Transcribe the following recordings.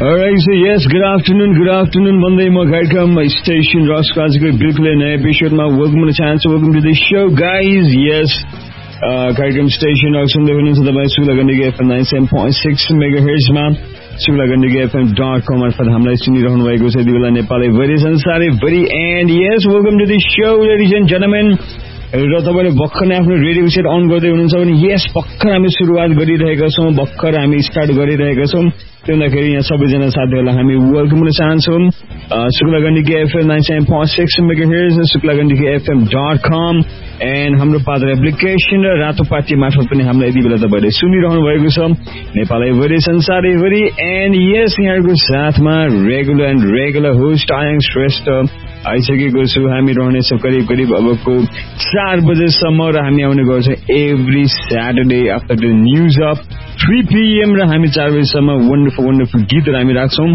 Alright, so yes, good afternoon भन्दै म कार्यक्रम स्टेशन रक्सको आजको बिल्कुलै नयाँ एपिसोडमा वेलकम गर्न चाहन्छु. Welcome to the show guys. यस, कार्यक्रम स्टेशन रक्स सुन्दै हुनुहुन्छ तपाईँ शुक्ला गण्डकी FM 97.6 मेगाहर्ट्जमा, शुक्लागण्डकीfm.com मार्फत हामीलाई सुनिरहनु भएको छ यति बेला नेपालैभरि संसारैभरि. And yes, welcome to the show ladies and gentlemen. र तपाईँले भर्खर नै आफ्नो रेडियो सेट अन गर्दै हुनुहुन्छ भने यस, भर्खर हामी सुरुवात गरिरहेका छौँ, भर्खर हामी स्टार्ट गरिरहेका छौँ. त्यो हुँदाखेरि यहाँ सबैजना साथीहरूलाई हामी वेलकम गर्न चाहन्छौँ. Shukla Gandaki FM 97.6 megahertz, शुक्लागण्डकीfm.com and हाम्रो पात्र एप्लिकेसन र रातो पार्टी मार्फत पनि हामीलाई यति बेला तपाईँले सुनिरहनु भएको छ नेपालैभरि संसारैभरि. एन्ड यस, यहाँहरूको साथमा रेगुलर होस्ट आयङ श्रेष्ठ आइसकेको छु. हामी रहनेछौँ करिब अबको 4 बजेसम्म र हामी आउने गर्छौँ every Saturday after the news of 3 PM र हामी 4 बजेसम्म वन्डरफुल गीतहरू हामी राख्छौँ.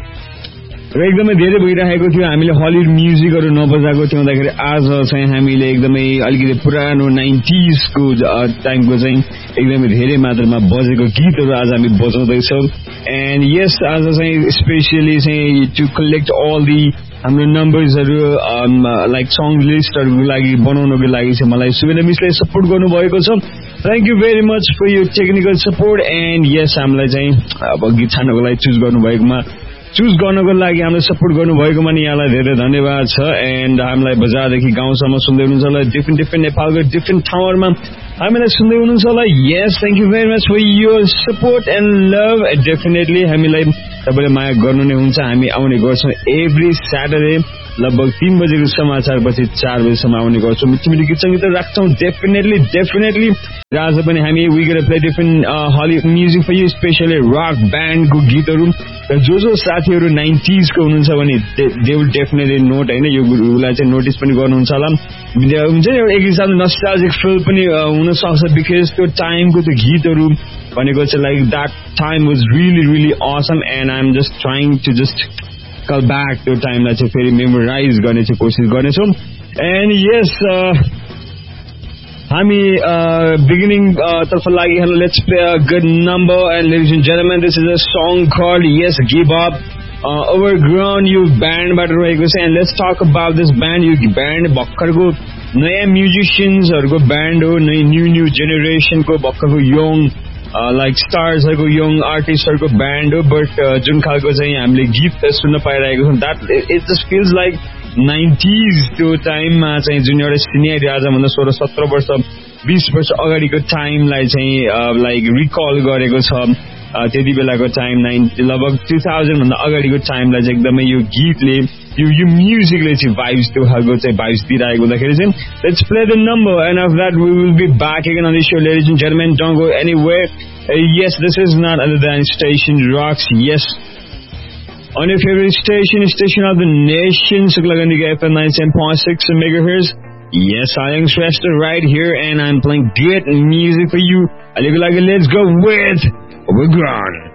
र एकदमै धेरै भइरहेको थियो, हामीले हलिउड म्युजिकहरू नबजाएको थियो, हुँदाखेरि आज चाहिँ हामीले एकदमै अलिकति पुरानो 90s को टाइमको चाहिँ एकदमै धेरै मात्रामा बजेको गीतहरू आज हामी बजाउँदैछौँ. एन्ड यस, आज चाहिँ स्पेसियली चाहिँ टु कलेक्ट अल दि हाम्रो नम्बर्सहरू लाइक सङ लिस्टहरूको लागि बनाउनको लागि चाहिँ मलाई सुवेना मिसले सपोर्ट गर्नुभएको छ. Thank you very much for यो टेक्निकल सपोर्ट. एन्ड यस, हामीलाई चाहिँ अब गीत छान्नको लागि चुज गर्नको लागि हामीलाई सपोर्ट गर्नुभएकोमा नि यहाँलाई धेरै धन्यवाद छ. एन्ड हामीलाई बजारदेखि गाउँसम्म सुन्दै हुनुहुन्छ होला, डिफ्रेन्ट नेपालको डिफ्रेन्ट ठाउँहरूमा हामीलाई सुन्दै हुनुहुन्छ होला. यस, thank you very much for your support and love. Definitely हामीलाई तपाईँले माया गर्नु नै हुन्छ. हामी आउने गर्छौँ एभ्री स्याटरडे लगभग 3 बजेको समाचारपछि 4 बजेसम्म आउने गर्छौँ. मिठी गीत सङ्गीत राख्छौँ डेफिनेटली. र आज पनि हामी we got play different Hollywood music for you, specially rock ब्यान्डको गीतहरू. र जो साथीहरू 90s को हुनुहुन्छ भने दे विल डेफिनेटली नोट, होइन, यो गुरुलाई चाहिँ नोटिस पनि गर्नुहुन्छ होला. हुन्छ नि, एउटा एक हिसाबले नस्टाल्जिक फिल पनि हुनसक्छ, बिकज त्यो टाइमको त्यो गीतहरू भनेको चाहिँ like that time was really Assam. And I am just trying to just call back त्यो टाइमलाई चाहिँ फेरि मेमोराइज गर्ने चाहिँ कोसिस गर्नेछौँ. एन्ड यस, हामी बिगिनिङ तर्फ लागि hello, let's play a good number. And ladies and gentlemen, this is a song called yes give up, ओभरग्राउन्ड यो ब्यान्डबाट रहेको छ. And let's talk about this band. यो ब्यान्ड भर्खरको नयाँ म्युजिसियन्सहरूको ब्यान्ड हो, न्यू जेनेरेसनको भर्खरको यङ लाइक स्टार्सहरूको यङ आर्टिस्टहरूको ब्यान्ड हो. But जुन खालको चाहिँ हामीले गीत सुन्न पाइरहेको छौँ, that it just feels like 90s त्यो टाइममा चाहिँ जुन एउटा सिनियर आजभन्दा 16-17 वर्ष 20 वर्ष अगाडिको टाइमलाई चाहिँ लाइक रिकल गरेको छ. त्यति बेलाको टाइम लगभग 2000 भन्दा अगाडिको टाइमलाई चाहिँ एकदमै यो गीतले यो म्युजिकले चाहिँ भाइब्स, त्यो खालको चाहिँ भाइब्स दिइरहेको हुँदाखेरि चाहिँ let's play the number. And after that we will be back again on the show ladies and gentlemen. Don't go anywhere. Yes, this is not other than Station Rocks. Yes, on your favorite station of the nation, Shukla Gandhika FM 97.6 megahertz. Yes, I am Shrestha right here, and I'm playing great music for you. Let's go with Overground.